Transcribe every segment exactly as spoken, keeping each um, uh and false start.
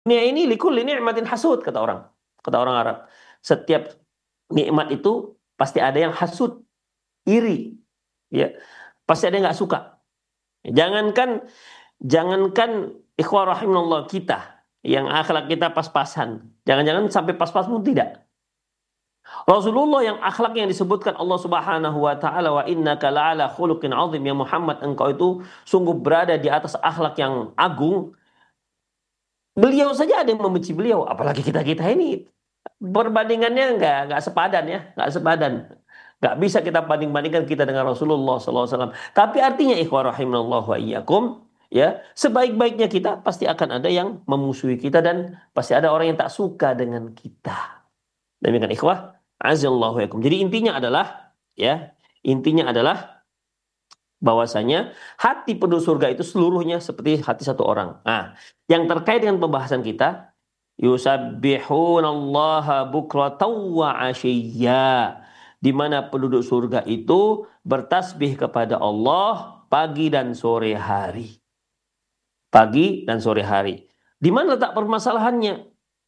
Dunia ini likulli ni'matin hasud, kata orang. Kata orang Arab. Setiap nikmat itu pasti ada yang hasud, iri, ya. Pasti ada yang nggak suka. Jangankan jangankan ikhwah rahimallah kita yang akhlak kita pas-pasan. Jangan-jangan sampai pas-pas pun tidak. Rasulullah yang akhlak yang disebutkan Allah Subhanahu wa taala, wa innaka la'ala khuluqin 'azim, ya Muhammad, engkau itu sungguh berada di atas akhlak yang agung. Beliau saja ada yang membenci beliau, apalagi kita-kita ini. Perbandingannya nggak nggak sepadan ya, nggak sepadan. Nggak bisa kita banding-bandingkan kita dengan Rasulullah sallallahu alaihi wasallam. Tapi artinya ikhwah rahimallahu wa iyyakum, ya, sebaik-baiknya kita pasti akan ada yang memusuhi kita dan pasti ada orang yang tak suka dengan kita. Demikian ikhwah, azallahu yakum. Jadi intinya adalah, ya, intinya adalah bahwasanya hati penduduk surga itu seluruhnya seperti hati satu orang. Nah, yang terkait dengan pembahasan kita, yusabbihunallaha bukratan wa asyiyya, di mana penduduk surga itu bertasbih kepada Allah pagi dan sore hari. Pagi dan sore hari. Di mana letak permasalahannya?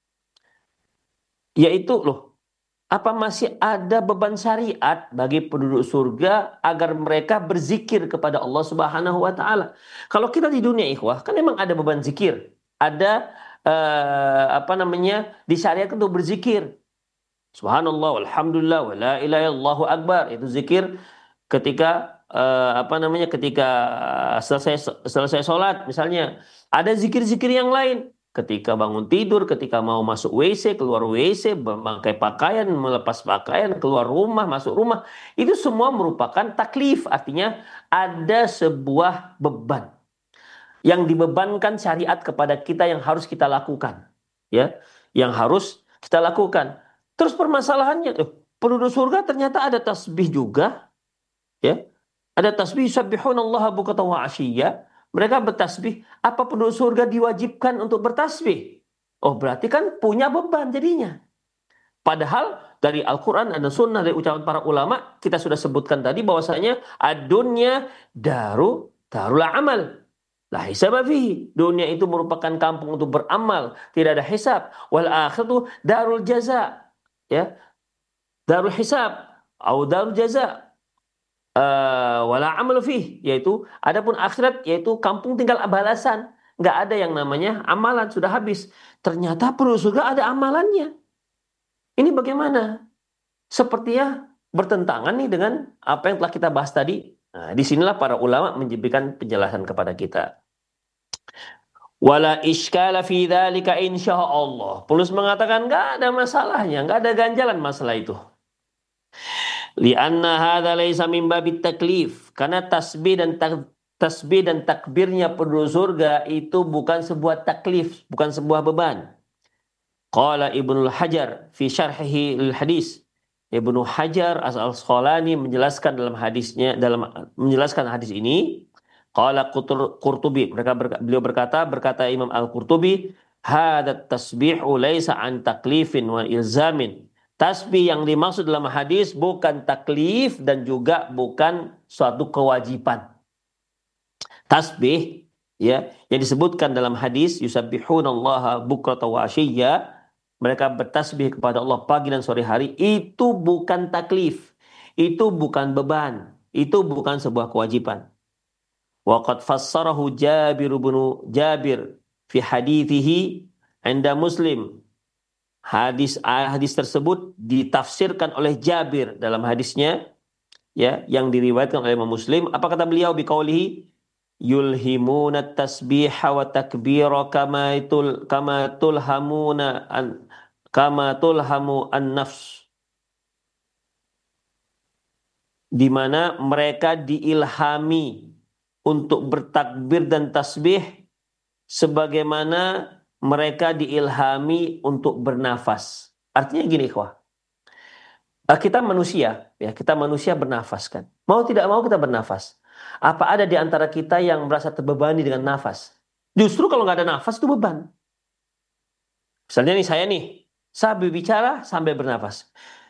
Yaitu loh, apa masih ada beban syariat bagi penduduk surga agar mereka berzikir kepada Allah Subhanahu wa taala? Kalau kita di dunia ikhwah, kan memang ada beban zikir. Ada eh, apa namanya? Disyariatkan untuk berzikir. Subhanallah, walhamdulillah, wa la ilaha illallah akbar. Itu zikir ketika eh, apa namanya? Ketika selesai selesai sholat misalnya. Ada zikir-zikir yang lain. Ketika bangun tidur, ketika mau masuk W C, keluar W C, memakai pakaian, melepas pakaian, keluar rumah, masuk rumah. Itu semua merupakan taklif. Artinya ada sebuah beban yang dibebankan syariat kepada kita yang harus kita lakukan. Ya, yang harus kita lakukan. Terus permasalahannya, eh, penduduk surga ternyata ada tasbih juga. Ya, ada tasbih, yusabbihuna bukratan wa asyiyya. Mereka bertasbih. Apa penduduk surga diwajibkan untuk bertasbih? Oh, berarti kan punya beban jadinya. Padahal dari Al-Quran dan Sunnah, dari ucapan para ulama, kita sudah sebutkan tadi bahwasanya ad-dunya daru darul amal. La hisab fihi. Dunia itu merupakan kampung untuk beramal, tidak ada hisab. Wal akhiratu darul jaza. Ya, darul hisab atau darul jaza. Uh, wala amal fih, yaitu adapun akhirat yaitu kampung tinggal balasan, nggak ada yang namanya amalan, sudah habis. Ternyata perlu surga ada amalannya. Ini bagaimana? Sepertinya bertentangan nih dengan apa yang telah kita bahas tadi. Nah, disinilah para ulama menjadikan penjelasan kepada kita. Wala iskala fi dzalika insyaallah. Paulus mengatakan nggak ada masalahnya, nggak ada ganjalan masalah itu. Lianna hadza laisa min babit taklif. Karena tasbih dan tak, tasbih dan takbirnya penduduk surga itu bukan sebuah taklif, bukan sebuah beban. Qala Ibnu Hajar fi syarhihi lil hadis. Ibnu Hajar Al-Asqalani menjelaskan dalam hadisnya, dalam menjelaskan hadis ini, qala Qurtubi, mereka berkata, beliau berkata, berkata Imam Al-Qurtubi, hadat tasbihu laisa an taklifin wa ilzamin. Tasbih yang dimaksud dalam hadis bukan taklif dan juga bukan suatu kewajiban. Tasbih, ya, yang disebutkan dalam hadis yusabbihunallaha bukratan wa asyiyya, mereka bertasbih kepada Allah pagi dan sore hari, itu bukan taklif, itu bukan beban, itu bukan sebuah kewajiban. Waqad fassarahu Jabir bin Jabir fi hadithihi 'inda Muslim. Hadis hadis tersebut ditafsirkan oleh Jabir dalam hadisnya, ya, yang diriwayatkan oleh Imam Muslim. Apa kata beliau? Biqaulihi yulhimuna tasbiha wa takbira kama tul kama tulhamuna an kama tulhamu an-nafs, di mana mereka diilhami untuk bertakbir dan tasbih sebagaimana mereka diilhami untuk bernafas. Artinya gini, ikhwah. Kita manusia, ya, kita manusia bernafas kan. Mau tidak mau kita bernafas. Apa ada di antara kita yang merasa terbebani dengan nafas? Justru kalau nggak ada nafas itu beban. Misalnya nih saya nih, saya berbicara sambil bernafas.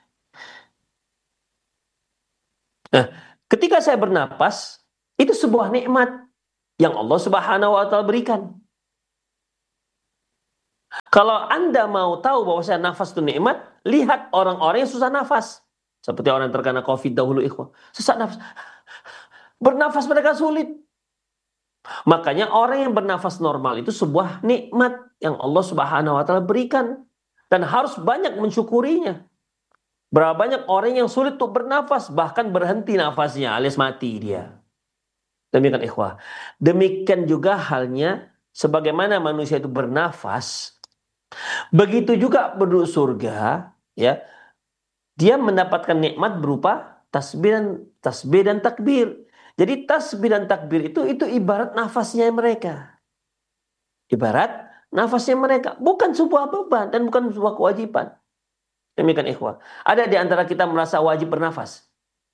Nah, ketika saya bernapas, itu sebuah nikmat yang Allah Subhanahu wa taala berikan. Kalau Anda mau tahu bahwa saya nafas itu nikmat, lihat orang-orang yang susah nafas. Seperti orang yang terkena COVID dahulu, ikhwah. Susah nafas. Bernafas mereka sulit. Makanya orang yang bernafas normal itu sebuah nikmat yang Allah Subhanahu wa taala berikan dan harus banyak mensyukurinya. Berapa banyak orang yang sulit untuk bernafas, bahkan berhenti nafasnya alias mati dia. Demikian ikhwah. Demikian juga halnya sebagaimana manusia itu bernafas, begitu juga penduduk surga, ya, dia mendapatkan nikmat berupa tasbih dan tasbih dan takbir. Jadi tasbih dan takbir itu itu ibarat nafasnya mereka. Ibarat nafasnya mereka, bukan sebuah beban dan bukan sebuah kewajiban. Demikian ikhwah. Ada di antara kita merasa wajib bernafas.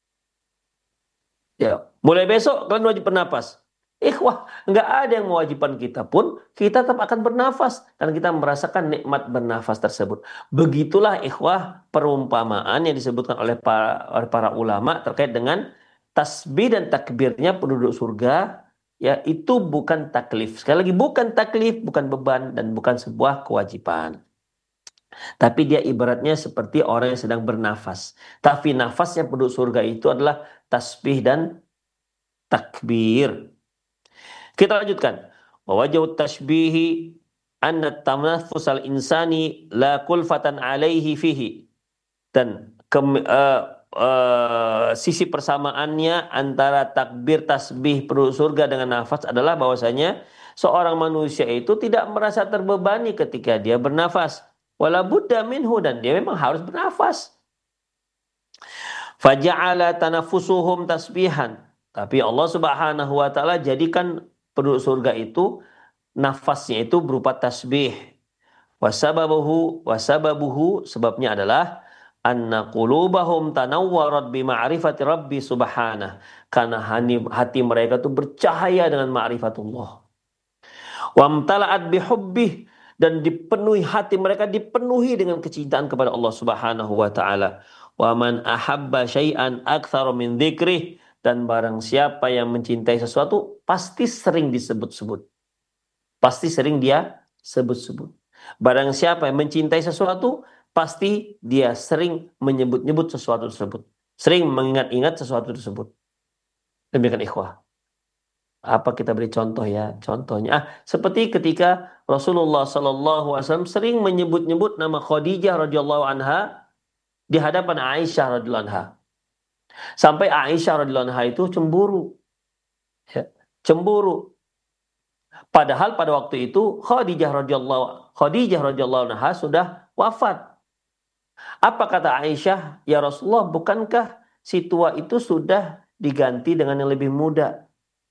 Ya, mulai besok kalian wajib bernafas. Ikhwah, nggak ada yang mewajibkan kita pun, kita tetap akan bernafas dan kita merasakan nikmat bernafas tersebut. Begitulah ikhwah perumpamaan yang disebutkan oleh para, oleh para ulama terkait dengan tasbih dan takbirnya penduduk surga, ya itu bukan taklif. Sekali lagi bukan taklif, bukan beban dan bukan sebuah kewajiban. Tapi dia ibaratnya seperti orang yang sedang bernafas. Tapi nafasnya penduduk surga itu adalah tasbih dan takbir. Kita lanjutkan. Wa wajhu tashbihi anna tanaffus al-insani la kulfatan alaihi fihi. Dan ke, uh, uh, sisi persamaannya antara takbir tasbih penduduk surga dengan nafas adalah bahwasanya seorang manusia itu tidak merasa terbebani ketika dia bernafas. Wala budda minhu, dan dia memang harus bernafas. Faja'ala tanafusuhum tasbihan. Tapi Allah Subhanahu wa taala jadikan penduduk surga itu nafasnya itu berupa tasbih. Wasababuhu wasababuhu sebabnya adalah anna qulubahum tanawwarat bi ma'rifati rabbi subhanah. Karena hati mereka itu bercahaya dengan ma'rifatullah. Wamtala'at bihubbih, dan dipenuhi hati mereka dipenuhi dengan kecintaan kepada Allah Subhanahu wa taala. Wa man ahabba syai'an aktsara min dzikrih, dan barang siapa yang mencintai sesuatu pasti sering disebut-sebut. Pasti sering dia sebut-sebut. Barang siapa yang mencintai sesuatu pasti dia sering menyebut-nyebut sesuatu tersebut. Sering mengingat-ingat sesuatu tersebut. Demikian ikhwah. Apa kita beri contoh ya? Contohnya, ah, seperti ketika Rasulullah Sallallahu Alaihi Wasallam sering menyebut-nyebut nama Khadijah radhiyallahu anha di hadapan Aisyah radhiyallahu anha, sampai Aisyah radhiyallahu anha itu cemburu, ya, cemburu. Padahal pada waktu itu Khadijah radhiyallahu Khadijah radhiyallahu anha sudah wafat. Apa kata Aisyah? Ya Rasulullah, bukankah si tua itu sudah diganti dengan yang lebih muda?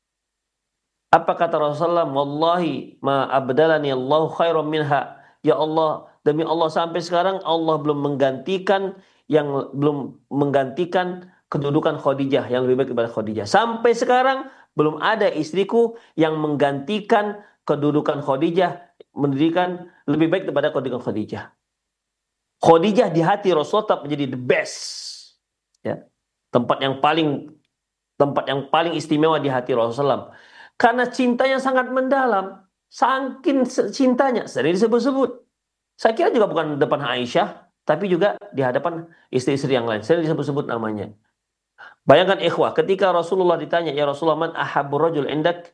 Apa kata Rasulullah? Wallahi ma abdalani Allahu khairan minha. Ya Allah, demi Allah sampai sekarang Allah belum menggantikan yang belum menggantikan kedudukan Khadijah yang lebih baik daripada Khadijah. Sampai sekarang belum ada istriku yang menggantikan kedudukan Khadijah, mendirikan lebih baik daripada kedudukan Khadijah. Khadijah di hati Rasulullah tetap menjadi the best. Ya. Tempat yang paling tempat yang paling istimewa di hati Rasulullah. Karena cintanya sangat mendalam, saking cintanya sering disebut-sebut. Saya kira juga bukan depan Aisyah, tapi juga di hadapan istri-istri yang lain, sering disebut-sebut namanya. Bayangkan ikhwah, ketika Rasulullah ditanya, ya Rasulullah, man ahabbu rajul indak?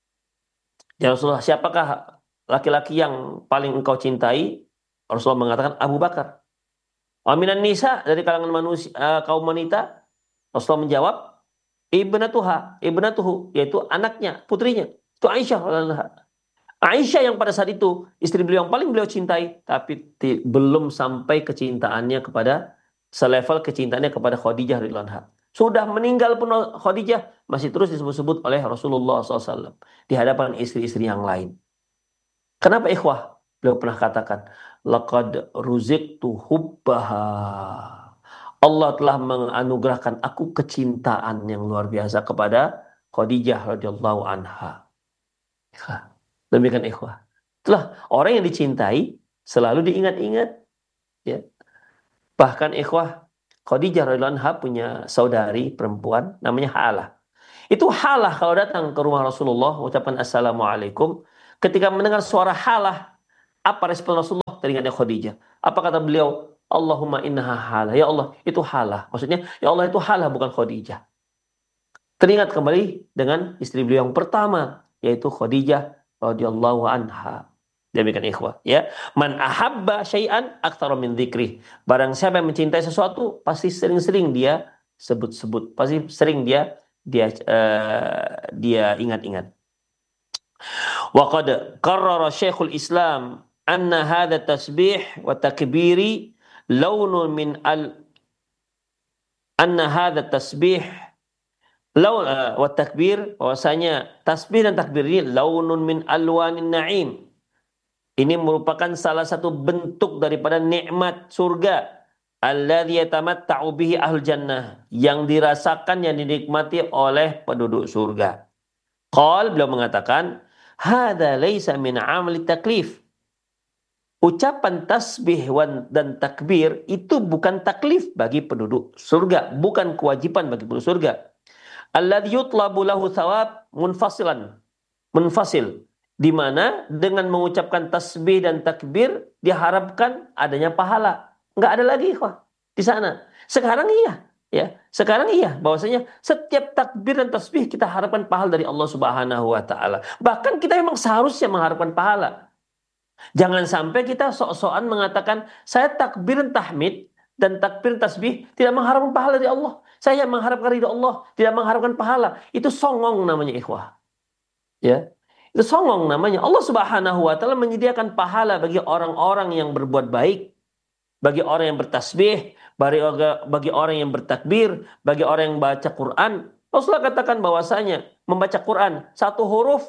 Ya Rasulullah, siapakah laki-laki yang paling engkau cintai? Rasulullah mengatakan Abu Bakar. Aminan nisa, dari kalangan manusia, uh, kaum wanita? Rasulullah menjawab, ibnatuha, ibnatuhu, yaitu anaknya, putrinya. Itu Aisyah. Aisyah yang pada saat itu istri beliau yang paling beliau cintai, tapi ti, belum sampai kecintaannya kepada selevel kecintaannya kepada Khadijah radhiyallahu anha. Sudah meninggal pun Khadijah masih terus disebut-sebut oleh Rasulullah shallallahu alaihi wasallam di hadapan istri-istri yang lain. Kenapa ikhwah? Beliau pernah katakan, laqad ruziqtu hubbaha. Allah telah menganugerahkan aku kecintaan yang luar biasa kepada Khadijah radhiyallahu anha. Demikian ikhwah. Itulah orang yang dicintai selalu diingat-ingat. Ya. Bahkan ikhwah, Khadijah radhiyallahu anha punya saudari perempuan namanya Halah. Itu Halah kalau datang ke rumah Rasulullah mengucapkan assalamualaikum, ketika mendengar suara Halah, Apa respon Rasulullah teringatnya Khadijah? Apa kata beliau? Allahumma innaha halah. Ya Allah, itu halah. Maksudnya, ya Allah itu halah bukan Khadijah. Teringat kembali dengan istri beliau yang pertama, yaitu Khadijah radhiyallahu anha. Demikian ikhwah, ya. Man ahabba syai'an aktsara min dzikrih. Barang siapa yang mencintai sesuatu, pasti sering-sering dia sebut-sebut, pasti sering dia dia uh, dia ingat-ingat. Wa qad qarrara Syekhul Islam anna hadha tasbih wa takbiri launun min al anna hadha tasbih laun uh, wa takbir, bahwasanya tasbih dan takbir ini launun min alwanin na'im. Ini merupakan salah satu bentuk daripada nikmat surga. Alladzi yatamatta'u bihi ahlul jannah, yang dirasakan, yang dinikmati oleh penduduk surga. Qal, beliau mengatakan, hadza laisa min amali taklif. Ucapan tasbih dan takbir itu bukan taklif bagi penduduk surga, bukan kewajiban bagi penduduk surga. Alladzi yutlabu lahu thawab munfasilan, munfasil, di mana dengan mengucapkan tasbih dan takbir diharapkan adanya pahala. Enggak ada lagi ikhwah di sana. Sekarang iya, ya. Sekarang iya bahwasanya setiap takbir dan tasbih kita harapkan pahala dari Allah Subhanahu wa taala. Bahkan kita memang seharusnya mengharapkan pahala. Jangan sampai kita sok-sokan mengatakan saya takbir dan tahmid dan takbir tasbih tidak mengharapkan pahala dari Allah. Saya mengharapkan ridha Allah, tidak mengharapkan pahala. Itu songong namanya ikhwah. Ya. Itu songong namanya. Allah Subhanahu wa taala menyediakan pahala bagi orang-orang yang berbuat baik, bagi orang yang bertasbih, bagi, bagi orang yang bertakbir, bagi orang yang baca Quran. Rasulullah katakan bahwasanya membaca Quran satu huruf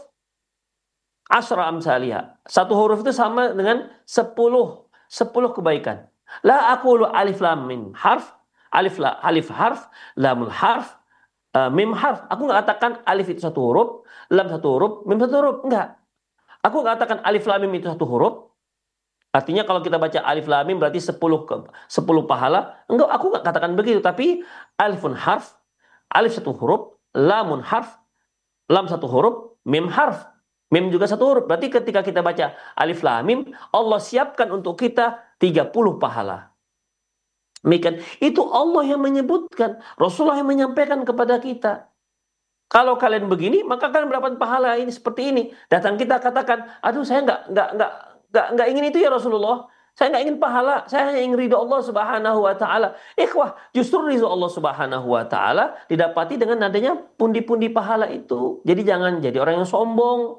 asra amsalihah. Satu huruf itu sama dengan sepuluh sepuluh kebaikan. La aqulu alif lam mim harf, alif la, alif harf, lamul harf, uh, mim harf. Aku nggak katakan alif itu satu huruf, lam satu huruf, mim satu huruf. Enggak. Aku nggak katakan alif lam mim itu satu huruf. Artinya kalau kita baca alif lam mim berarti sepuluh sepuluh pahala. Enggak, aku nggak katakan begitu. Tapi alifun harf, alif satu huruf, lamun harf, lam satu huruf, mim harf. Mim juga satu huruf. Berarti ketika kita baca alif lam mim, Allah siapkan untuk kita tiga puluh pahala. Demikian. Itu Allah yang menyebutkan, Rasulullah yang menyampaikan kepada kita. Kalau kalian begini, maka kalian mendapat pahala ini seperti ini. Datang kita katakan, aduh saya nggak nggak nggak nggak nggak ingin itu ya Rasulullah. Saya nggak ingin pahala, saya hanya ingin ridho Allah Subhanahu wa taala. Ikhwah, justru ridho Allah Subhanahu wa taala didapati dengan adanya pundi-pundi pahala itu. Jadi jangan jadi orang yang sombong.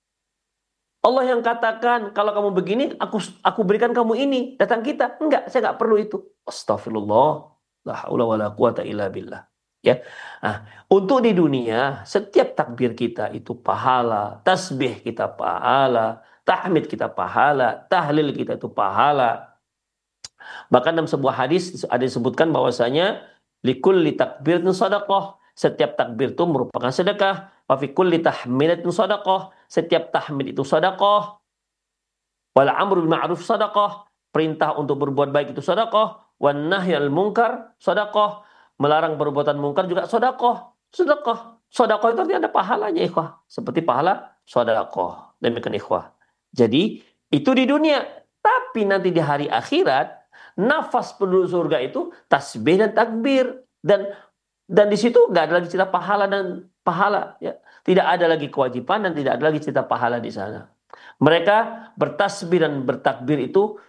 Allah yang katakan, kalau kamu begini, aku aku berikan kamu ini. Datang kita, enggak, saya nggak perlu itu. Astagfirullah, la haula wala quwata illa billah. Ya, nah, untuk di dunia setiap takbir kita itu pahala, tasbih kita pahala, tahmid kita pahala, tahlil kita itu pahala. Bahkan dalam sebuah hadis ada disebutkan bahwasanya likulli takbiratin shadaqah. Setiap takbir itu merupakan sedekah. Wa fi kulli tahmidatin shadaqah. Setiap tahmid itu sedekah. Wal amru bil ma'ruf sedekah. Perintah untuk berbuat baik itu sedekah. Wan nahyal munkar sedekah. Melarang perbuatan mungkar juga sedekah. Sedekah. Sedekah itu artinya ada pahalanya ikhwah. Seperti pahala sedekah. Demikian ikhwah. Jadi itu di dunia. Tapi nanti di hari akhirat, nafas penduduk surga itu tasbih dan takbir. Dan dan di situ nggak ada lagi cerita pahala dan pahala. Ya. Tidak ada lagi kewajiban dan tidak ada lagi cerita pahala di sana. Mereka bertasbih dan bertakbir itu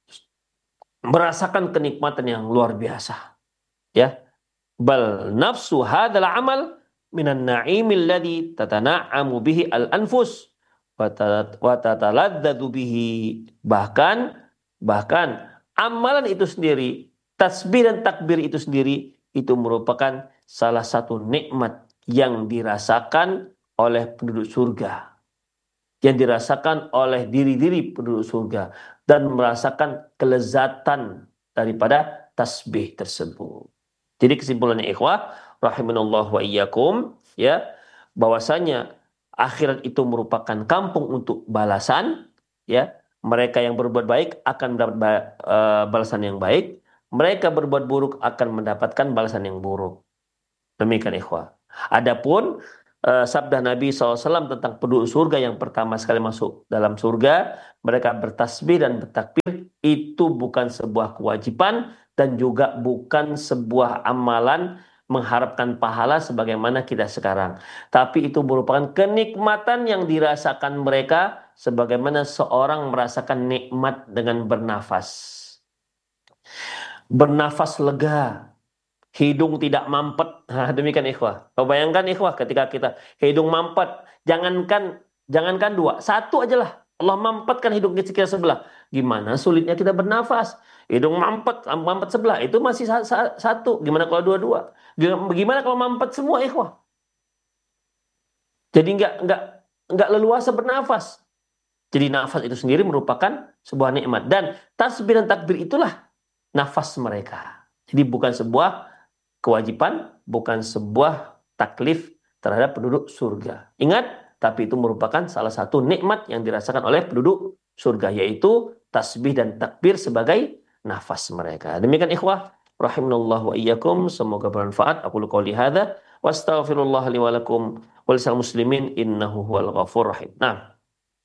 merasakan kenikmatan yang luar biasa. Ya. Bal nafsu hadzal amal minan na'imil ladzi tatana'amu bihi al-anfus wa tataladzadu bihi. Bahkan bahkan amalan itu sendiri, tasbih dan takbir itu sendiri, itu merupakan salah satu nikmat yang dirasakan oleh penduduk surga, yang dirasakan oleh diri-diri penduduk surga, dan merasakan kelezatan daripada tasbih tersebut. Jadi kesimpulannya ikhwah, rahimanallah wa iyyakum, ya, bahwasanya akhirat itu merupakan kampung untuk balasan, ya. Mereka yang berbuat baik akan mendapat uh, balasan yang baik, mereka berbuat buruk akan mendapatkan balasan yang buruk. Demikian ikhwah. Adapun uh, sabda Nabi shallallahu alaihi wasallam tentang penduduk surga yang pertama sekali masuk dalam surga, mereka bertasbih dan bertakbir, itu bukan sebuah kewajiban dan juga bukan sebuah amalan mengharapkan pahala sebagaimana kita sekarang. Tapi itu merupakan kenikmatan yang dirasakan mereka sebagaimana seorang merasakan nikmat dengan bernafas. Bernafas lega, hidung tidak mampet. Nah, demikian ikhwah. Kau bayangkan ikhwah ketika kita hidung mampet, jangankan jangankan dua, satu aja lah. Allah mampetkan hidung kita sebelah. Gimana sulitnya kita bernafas? Hidung mampet, mampet sebelah itu masih satu. Gimana kalau dua-dua? Gimana kalau mampet semua ikhwah? Jadi nggak nggak nggak leluasa bernafas. Jadi nafas itu sendiri merupakan sebuah nikmat, dan tasbih dan takbir itulah nafas mereka. Jadi bukan sebuah kewajiban, bukan sebuah taklif terhadap penduduk surga. Ingat, tapi itu merupakan salah satu nikmat yang dirasakan oleh penduduk surga, yaitu tasbih dan takbir sebagai nafas mereka. Demikian ikhwah, rahimanallahu wa iyyakum, semoga bermanfaat. Aku qouli hadza wa astaghfirullah li wa lakum wa lisal muslimin innahu huwal ghafurur rahim. Nah,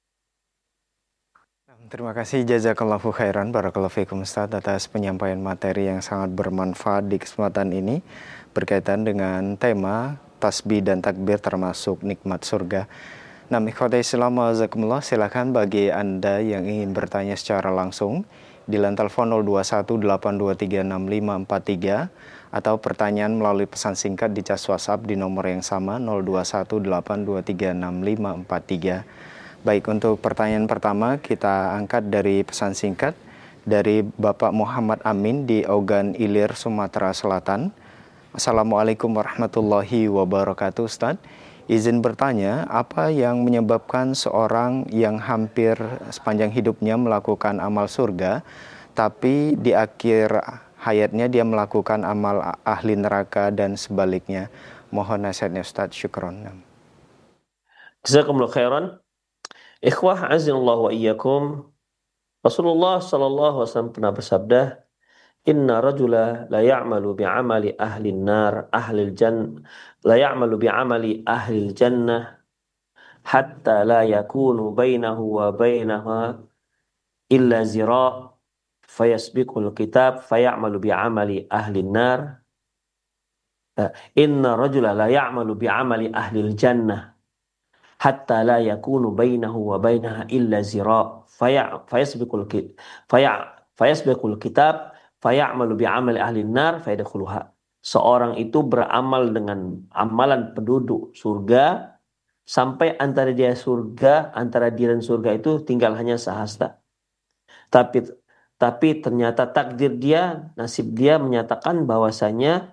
terima kasih jazakallahu khairan barakallahu fikum Ustaz atas penyampaian materi yang sangat bermanfaat di kesempatan ini berkaitan dengan tema tasbih dan takbir termasuk nikmat surga. Nah, ikhwatai Islam wazakumullah, silakan bagi Anda yang ingin bertanya secara langsung di line telepon nol dua satu delapan dua tiga enam lima empat tiga atau pertanyaan melalui pesan singkat di cas WhatsApp di nomor yang sama nol dua satu delapan dua tiga enam lima empat tiga. Baik, untuk pertanyaan pertama kita angkat dari pesan singkat dari Bapak Muhammad Amin di Ogan Ilir, Sumatera Selatan. Assalamualaikum warahmatullahi wabarakatuh Ustaz. Izin bertanya, apa yang menyebabkan seorang yang hampir sepanjang hidupnya melakukan amal surga, tapi di akhir hayatnya dia melakukan amal ahli neraka dan sebaliknya? Mohon nasihatnya Ustaz, syukron. Jazakumullah khairan. Ikhwah azinallahu wa iyyakum. Rasulullah sallallahu alaihi wasallam pernah bersabda, "Inna rajula la ya'malu bi'amali ahli nar ahli jannah la ya'malu bi'amali ahli jannah hatta la yakunu bainahu wa bainaha illa zira' fayasbiqul kitab fayamalu bi'amali ahli nar inna rajula la ya'malu bi'amali ahli jannah hatta la yakunu bainahu wa bainaha illa zira' fayasbiqul kitab fayasbiqul kitab fayamalu bi'amali ahli nar fayadkhuluha." Seorang itu beramal dengan amalan penduduk surga sampai antara dia surga, antara dia dan surga itu tinggal hanya sehasta. Tapi tapi ternyata takdir dia, nasib dia menyatakan bahwasanya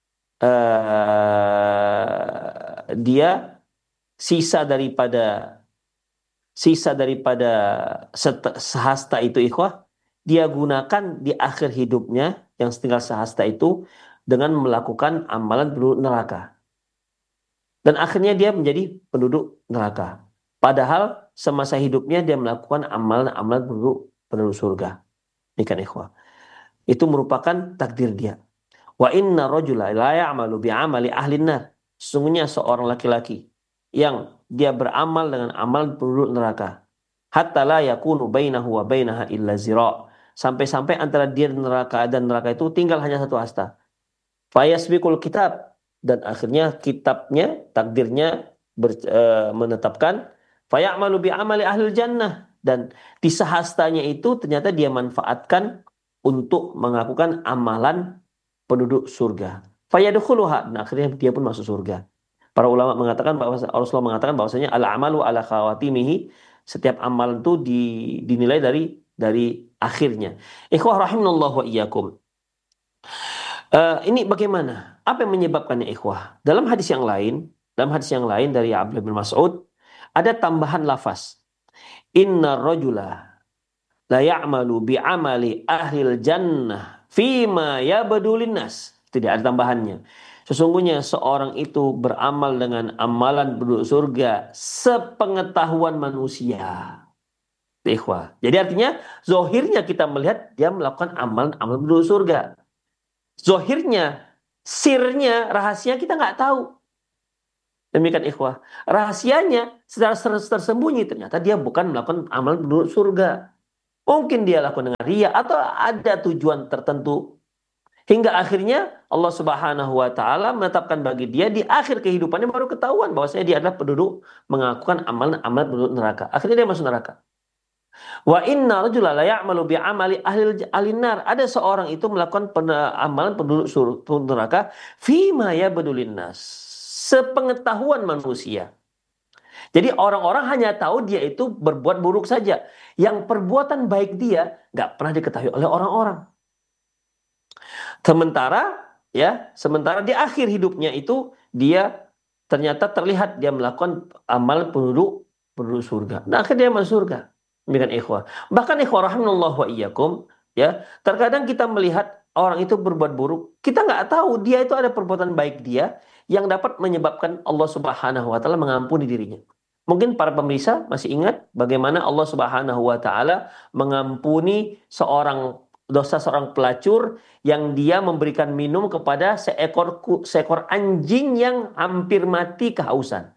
uh, dia sisa daripada sisa daripada sehasta itu ikhwah, dia gunakan di akhir hidupnya yang tinggal sehasta itu dengan melakukan amalan penduduk neraka. Dan akhirnya dia menjadi penduduk neraka. Padahal semasa hidupnya dia melakukan amalan-amalan penduduk, penduduk surga. Ini kan ikhwah. Itu merupakan takdir dia. Wa inna rajula la ya'malu bi'amali ahli nar. Sesungguhnya seorang laki-laki yang dia beramal dengan amal penduduk neraka. Hatta la yakunu bainahu wa bainaha illa zira'. Sampai-sampai antara dia dan neraka dan neraka itu tinggal hanya satu hasta. Fayasbiqul kitab, dan akhirnya kitabnya, takdirnya ber, e, menetapkan fayamalu bi'amali ahli jannah, dan di sehastanya itu ternyata dia manfaatkan untuk melakukan amalan penduduk surga. Fayadkhuluha, dan akhirnya dia pun masuk surga. Para ulama mengatakan bahwa Rasulullah mengatakan bahwasanya al amalu ala khawatimihi, setiap amalan itu di, dinilai dari dari akhirnya. Ikhwah rahimanallahu wa iyyakum. Uh, ini bagaimana? Apa yang menyebabkannya ikhwah? Dalam hadis yang lain, dalam hadis yang lain dari Abdullah bin Mas'ud, ada tambahan lafaz. Inna rajula la ya'malu bi'amali ahlil jannah fima yabdu linnas. Tidak ada tambahannya. Sesungguhnya seorang itu beramal dengan amalan penduduk surga sepengetahuan manusia. Ikhwah. Jadi artinya zohirnya kita melihat dia melakukan amalan-amalan penduduk surga. Zohirnya, sirnya, rahasia kita nggak tahu. Demikian ikhwah. Rahasianya secara tersembunyi ternyata dia bukan melakukan amal penduduk surga. Mungkin dia lakukan dengan riya atau ada tujuan tertentu. Hingga akhirnya Allah Subhanahu wa taala menetapkan bagi dia di akhir kehidupannya baru ketahuan bahwasanya dia adalah penduduk mengakukan amalan-amalan penduduk neraka. Akhirnya dia masuk neraka. Wa inna rajula la ya'malu bi amali ahli alinar. Ada seorang itu melakukan amalan penduduk neraka fima yabdulin nas. Sepengetahuan manusia. Jadi orang-orang hanya tahu dia itu berbuat buruk saja. Yang perbuatan baik dia nggak pernah diketahui oleh orang-orang. Sementara ya, sementara di akhir hidupnya itu dia ternyata terlihat dia melakukan amal penduduk penduduk surga. Nah, akhirnya dia masuk surga. Demikian ikhwah. Bahkan ikhwah rahimallahu wa iyyakum, ya, terkadang kita melihat orang itu berbuat buruk, kita nggak tahu dia itu ada perbuatan baik dia yang dapat menyebabkan Allah Subhanahu wa taala mengampuni dirinya. Mungkin para pemirsa masih ingat bagaimana Allah Subhanahu wa taala mengampuni seorang dosa seorang pelacur yang dia memberikan minum kepada seekor seekor anjing yang hampir mati kehausan.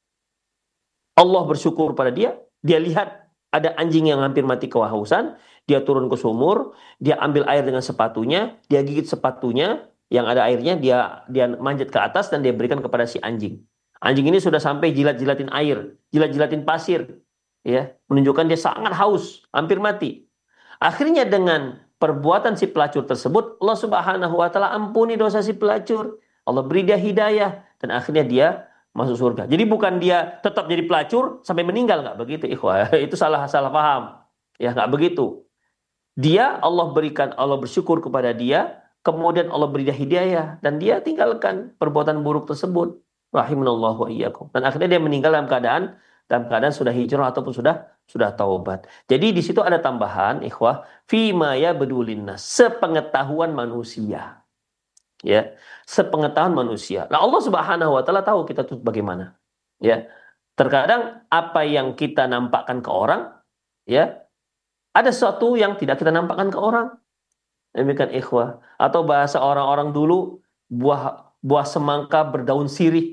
Allah bersyukur pada dia, dia lihat ada anjing yang hampir mati kehausan, dia turun ke sumur, dia ambil air dengan sepatunya, dia gigit sepatunya yang ada airnya, dia dia manjat ke atas dan dia berikan kepada si anjing. Anjing ini sudah sampai jilat-jilatin air, jilat-jilatin pasir, ya, menunjukkan dia sangat haus, hampir mati. Akhirnya dengan perbuatan si pelacur tersebut, Allah Subhanahu wa taala ampuni dosa si pelacur. Allah beri dia hidayah dan akhirnya dia masuk surga. Jadi bukan dia tetap jadi pelacur sampai meninggal, nggak begitu ikhwah. Itu salah salah paham. Ya, nggak begitu. Dia Allah berikan, Allah bersyukur kepada dia, kemudian Allah beri dia hidayah dan dia tinggalkan perbuatan buruk tersebut. Rahimanallahu wa iyyakum. Dan akhirnya dia meninggal dalam keadaan dalam keadaan sudah hijrah ataupun sudah sudah taubat. Jadi di situ ada tambahan ikhwah, fima yabdulin nas, sepengetahuan manusia. Ya, sepengetahuan manusia. Nah, Allah Subhanahu wa taala tahu kita itu bagaimana. Ya. Terkadang apa yang kita nampakkan ke orang, ya, ada sesuatu yang tidak kita nampakkan ke orang. Demikian ikhwah. Atau bahasa orang-orang dulu, buah buah semangka berdaun sirih.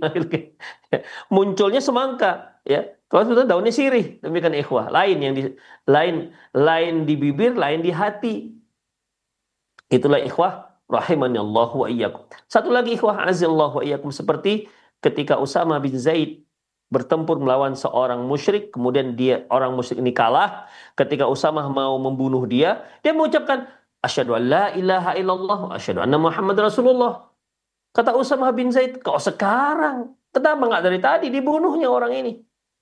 Munculnya semangka, ya. Kalau sudah daunnya sirih, demikian ikhwah. Lain yang di lain lain di bibir, lain di hati. Itulah ikhwah rahimani Allah wa iyyakum. Satu lagi ikhwah azallahu wa iyyakum, seperti ketika Usama bin Zaid bertempur melawan seorang musyrik, kemudian dia orang musyrik ini kalah, ketika Usama mau membunuh dia, dia mengucapkan asyhadu an la ilaha illallah wa asyhadu anna Muhammad Rasulullah. Kata Usama bin Zaid, kok sekarang? Kenapa nggak dari tadi dibunuhnya orang ini?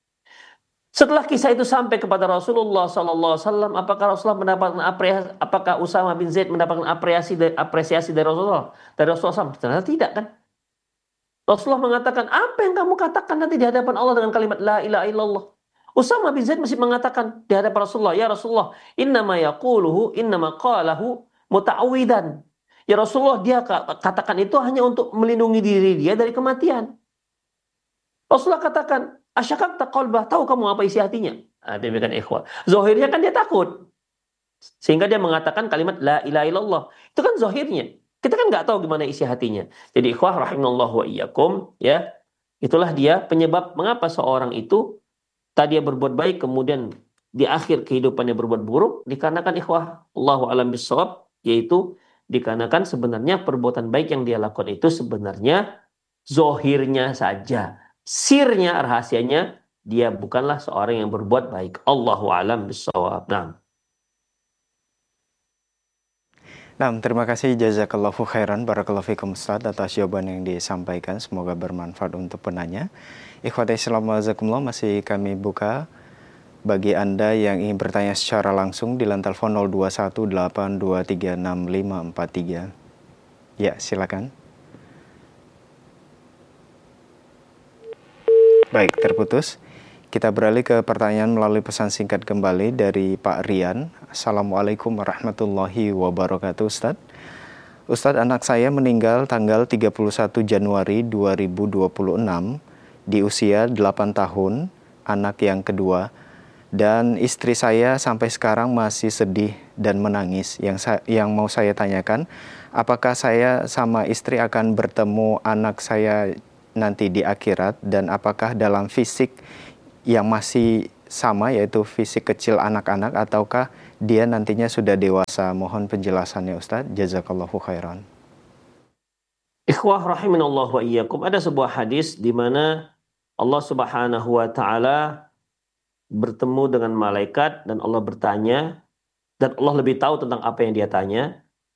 Setelah kisah itu sampai kepada Rasulullah Sallallahu Alaihi Wasallam, apakah Rasulullah mendapatkan apresiasi? Apakah Usama bin Zaid mendapatkan apresiasi dari, apresiasi dari Rasulullah? Dari Rasulullah? Ternyata tidak kan? Rasulullah mengatakan, apa yang kamu katakan nanti di hadapan Allah dengan kalimat la ilaha illallah? Usama bin Zaid masih mengatakan di hadapan Rasulullah, ya Rasulullah, innama yaquluhu innama qalahu muta'awidan. Ya Rasulullah, dia katakan itu hanya untuk melindungi diri dia dari kematian. Rasulullah katakan, asyakakta qalbah, tahu kamu apa isi hatinya? Nah, demikian ikhwah. Zahirnya kan dia takut. Sehingga dia mengatakan kalimat la ilaha illallah. Itu kan zahirnya. Kita kan nggak tahu gimana isi hatinya. Jadi ikhwah rahimallahu wa iyyakum, ya. Itulah dia penyebab mengapa seorang itu tadi dia berbuat baik kemudian di akhir kehidupannya berbuat buruk, dikarenakan ikhwah Allahu a'lam bishawab, yaitu dikarenakan sebenarnya perbuatan baik yang dia lakukan itu sebenarnya zahirnya saja. Sirnya, rahasianya, dia bukanlah seorang yang berbuat baik. Allahu a'lam bishawab. Nah. Nah, terima kasih jazakallahu khairan barakallahu fikum Ustaz atas jawaban yang disampaikan. Semoga bermanfaat untuk penanya. Ikhwati Islam wajazakumullah, masih kami buka bagi Anda yang ingin bertanya secara langsung di line telepon nol dua satu delapan dua tiga enam lima empat tiga. Ya, silakan. Baik, terputus. Kita beralih ke pertanyaan melalui pesan singkat kembali dari Pak Rian. Assalamualaikum warahmatullahi wabarakatuh, Ustaz. Ustaz, anak saya meninggal tanggal tiga puluh satu Januari dua ribu dua puluh enam di usia delapan tahun, anak yang kedua. Dan istri saya sampai sekarang masih sedih dan menangis. Yang, sa- yang mau saya tanyakan, apakah saya sama istri akan bertemu anak saya nanti di akhirat, dan apakah dalam fisik yang masih sama, yaitu fisik kecil anak-anak, ataukah dia nantinya sudah dewasa? Mohon penjelasannya Ustadz. Jazakallahu khairan. Ikhwah rahiminallah wa iyyakum, ada sebuah hadis di mana Allah Subhanahu wa taala bertemu dengan malaikat dan Allah bertanya, dan Allah lebih tahu tentang apa yang dia tanya.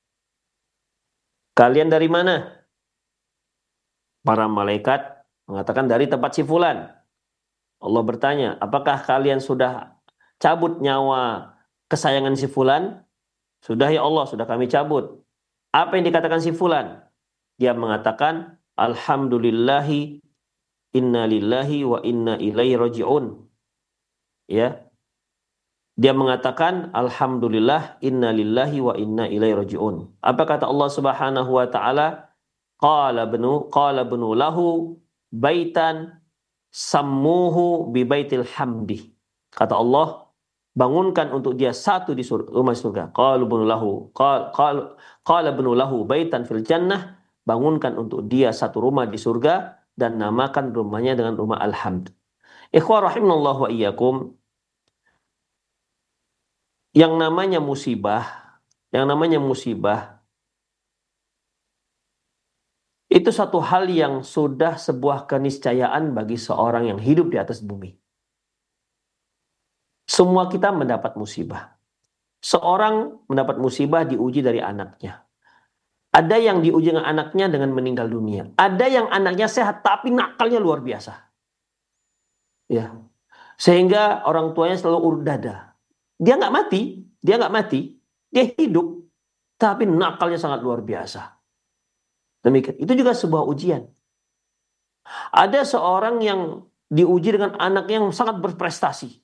Kalian dari mana? Para malaikat mengatakan dari tempat si fulan. Allah bertanya, apakah kalian sudah cabut nyawa kesayangan si fulan? Sudah ya Allah, sudah kami cabut. Apa yang dikatakan si fulan? Dia mengatakan, alhamdulillahi inna lillahi wa inna ilaihi raji'un. Ya. Dia mengatakan, alhamdulillah inna lillahi wa inna ilaihi raji'un. Apa kata Allah Subhanahu wa taala? Qala bnu qala bnu lahu baitan sammuhu bi baitil hamdi. Kata Allah, bangunkan untuk dia satu di surga, rumah surga. Qala bnu lahu qala qala bnu lahu baitan fil jannah. Bangunkan untuk dia satu rumah di surga dan namakan rumahnya dengan rumah Al-Hamd. Ikhwah rahimanallah wa iyyakum, yang namanya musibah, yang namanya musibah itu satu hal yang sudah sebuah keniscayaan bagi seorang yang hidup di atas bumi. Semua kita mendapat musibah. Seorang mendapat musibah diuji dari anaknya. Ada yang diuji dengan anaknya dengan meninggal dunia. Ada yang anaknya sehat tapi nakalnya luar biasa. Ya. Sehingga orang tuanya selalu urut dada. Dia nggak mati, dia nggak mati, dia hidup, tapi nakalnya sangat luar biasa. Demikian. Itu juga sebuah ujian. Ada seorang yang diuji dengan anak yang sangat berprestasi.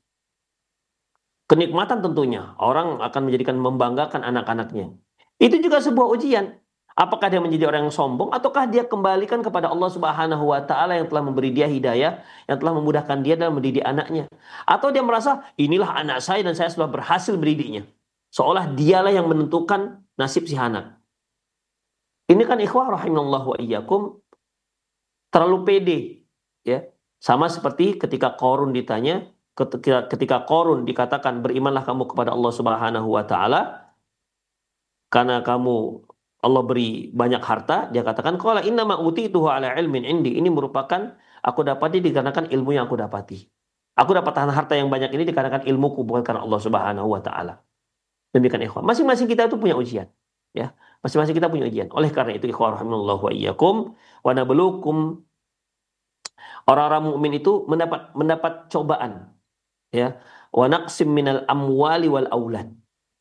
Kenikmatan tentunya. Orang akan menjadikan membanggakan anak-anaknya. Itu juga sebuah ujian. Apakah dia menjadi orang yang sombong, ataukah dia kembalikan kepada Allah Subhanahu wa taala yang telah memberi dia hidayah, yang telah memudahkan dia dalam mendidik anaknya? Atau dia merasa, inilah anak saya dan saya sudah berhasil mendidiknya. Seolah dialah yang menentukan nasib si anak. Ini kan ikhwah rahimallahu wa iyyakum terlalu pede, ya. Sama seperti ketika Qarun ditanya, ketika ketika Qarun dikatakan berimanlah kamu kepada Allah Subhanahu wa taala karena kamu Allah beri banyak harta, dia katakan qala inna ma utituhu ala ilmin indi. Ini merupakan aku dapati dikarenakan ilmu yang aku dapati. Aku dapat harta yang banyak ini dikarenakan ilmuku, bukan karena Allah Subhanahu wa taala. Demikian ikhwan. Masing-masing kita itu punya ujian, ya. Masing-masing kita punya ujian. Oleh karena itu ikhwan rahimallahu wa iyyakum wa nabluukum, orang-orang mukmin itu mendapat mendapat cobaan, ya. Wa naqsim minal amwali wal aulad.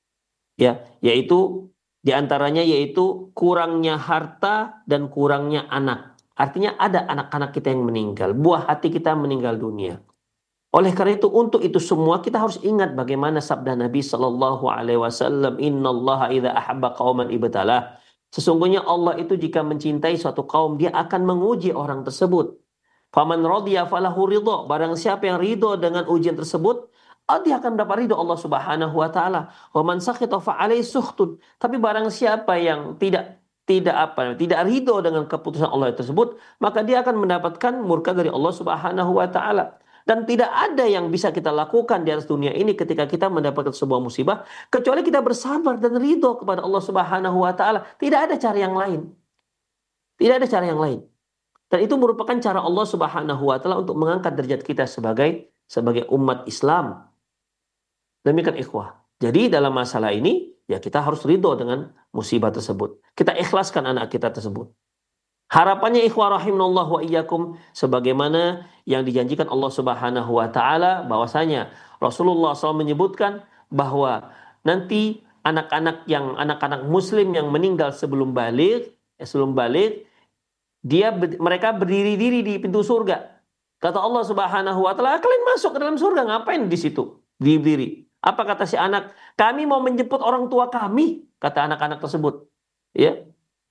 Ya, yaitu di antaranya yaitu kurangnya harta dan kurangnya anak. Artinya ada anak-anak kita yang meninggal, buah hati kita meninggal dunia. Oleh karena itu, untuk itu semua kita harus ingat bagaimana sabda Nabi Shallallahu Alaihi Wasallam, Innallaha idza ahabba qauman ibtalah. Sesungguhnya Allah itu jika mencintai suatu kaum, dia akan menguji orang tersebut. Faman radiya falahu ridha. Barang siapa yang ridho dengan ujian tersebut, dia akan mendapat ridho Allah Subhanahu wa taala. Wa man sakhita fa alaihi sukhtun. Tapi barang siapa yang tidak tidak apa tidak ridho dengan keputusan Allah tersebut, maka dia akan mendapatkan murka dari Allah Subhanahu wa taala. Dan tidak ada yang bisa kita lakukan di atas dunia ini ketika kita mendapatkan sebuah musibah kecuali kita bersabar dan ridho kepada Allah Subhanahu wa taala. Tidak ada cara yang lain. Tidak ada cara yang lain. Dan itu merupakan cara Allah Subhanahu wa taala untuk mengangkat derajat kita sebagai sebagai umat Islam. Demikian ikhwah. Jadi dalam masalah ini, ya kita harus ridho dengan musibah tersebut. Kita ikhlaskan anak kita tersebut. Harapannya ikhwah rahimanallah wa iyyakum, sebagaimana yang dijanjikan Allah Subhanahu wa taala, bahwasanya Rasulullah shallallahu alaihi wasallam menyebutkan bahwa nanti anak-anak yang anak-anak muslim yang meninggal sebelum balik, eh, sebelum balik, dia mereka berdiri-diri di pintu surga. Kata Allah Subhanahu wa taala, kalian masuk ke dalam surga, ngapain di situ? Berdiri. Apa kata si anak? Kami mau menjemput orang tua kami, kata anak-anak tersebut. Ya.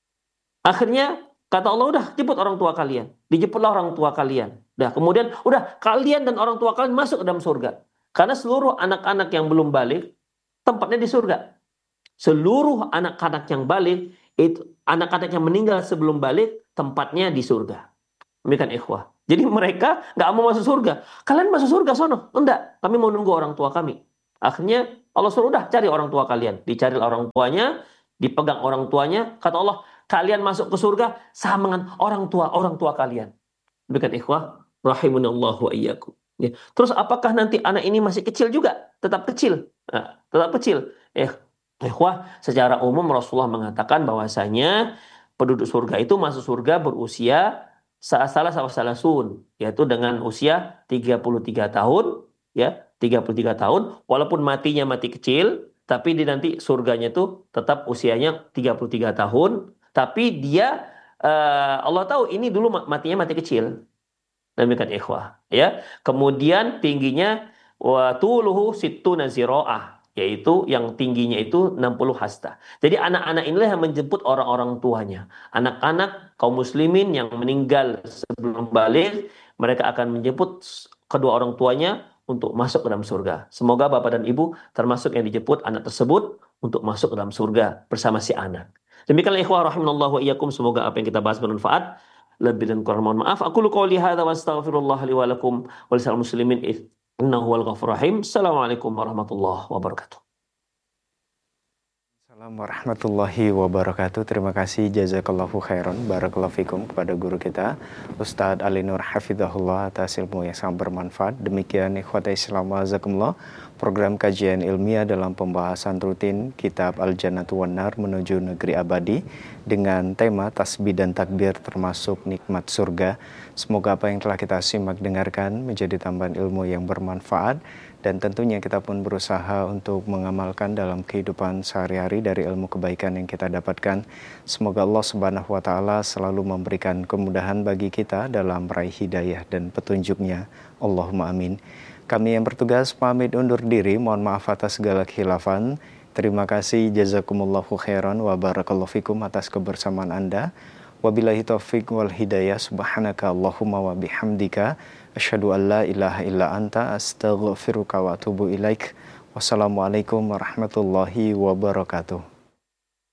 Akhirnya kata Allah, udah jemput orang tua kalian. Dijemputlah orang tua kalian. Dah, kemudian udah kalian dan orang tua kalian masuk ke dalam surga. Karena seluruh anak-anak yang belum balik tempatnya di surga. Seluruh anak-anak yang balik itu anak-anak yang meninggal sebelum balik tempatnya di surga. Demikian ikhwah. Jadi mereka nggak mau masuk surga. Kalian masuk surga sono. Enggak, kami mau nunggu orang tua kami. Akhirnya Allah suruh, udah cari orang tua kalian. Dicari orang tuanya, dipegang orang tuanya. Kata Allah, kalian masuk ke surga sama dengan orang tua orang tua kalian. Demikian ikhwah, rahimunallahu wa iyyakum. Ya. Terus apakah nanti anak ini masih kecil juga? Tetap kecil. Nah, tetap kecil. Eh, ikhwah, secara umum Rasulullah mengatakan bahwasanya penduduk surga itu masuk surga berusia salah salah salasun, yaitu dengan usia tiga puluh tiga tahun, ya, tiga puluh tiga tahun, walaupun matinya mati kecil, tapi di nanti surganya itu tetap usianya tiga puluh tiga tahun, tapi dia uh, Allah tahu ini dulu matinya mati kecil. Demikian ikhwah, ya. Kemudian tingginya wa tuluhu sittuna ziraah, yaitu yang tingginya itu enam puluh hasta. Jadi anak-anak inilah yang menjemput orang-orang tuanya. Anak-anak kaum muslimin yang meninggal sebelum balik, mereka akan menjemput kedua orang tuanya untuk masuk ke dalam surga. Semoga bapak dan ibu termasuk yang dijemput anak tersebut untuk masuk ke dalam surga bersama si anak. Demikianlah ikhwah rahimanallahu wa iyyakum, semoga apa yang kita bahas bermanfaat. Lebih dan kurang mohon maaf. Aku qouli hadza wa astaghfirullah li wa lakum wa lisal muslimin innahu wal ghafurur rahim. Assalamualaikum warahmatullahi wabarakatuh. Assalamualaikum warahmatullahi wabarakatuh. Terima kasih jazakallahu khairan barakallahu fikum kepada guru kita Ustadz Ali Nur Hafizahullah atas ilmu yang sangat bermanfaat. Demikian ikhwata Islam wa jazakumullah, program kajian ilmiah dalam pembahasan rutin kitab Al-Jannatu wan Nar menuju negeri abadi dengan tema tasbih dan takbir termasuk nikmat surga. Semoga apa yang telah kita simak dengarkan menjadi tambahan ilmu yang bermanfaat, dan tentunya kita pun berusaha untuk mengamalkan dalam kehidupan sehari-hari dari ilmu kebaikan yang kita dapatkan. Semoga Allah Subhanahu wa taala selalu memberikan kemudahan bagi kita dalam meraih hidayah dan petunjuknya. Allahumma amin. Kami yang bertugas pamit undur diri, mohon maaf atas segala khilafan. Terima kasih, jazakumullahu khairan wa barakallahu fikum atas kebersamaan Anda. Wabillahi taufiq wal hidayah, subhanaka Allahumma wa bihamdika asyhadu an la ilaha illa anta astaghfiruka wa atubu ilaik. Wassalamualaikum warahmatullahi wabarakatuh.